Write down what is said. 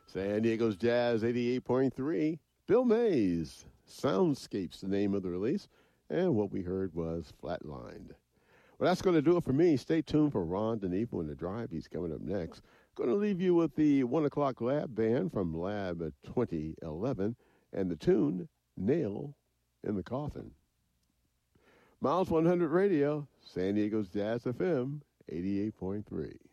San Diego's Jazz 88.3. Bill Mays, Soundscapes, the name of the release. And what we heard was Flatlined. Well, that's going to do it for me. Stay tuned for Ron DeNepo and The Drive. He's coming up next. Going to leave you with the 1 o'clock Lab Band from Lab 2011 and the tune Nail in the Coffin. Miles 100 Radio, San Diego's Jazz FM 88.3.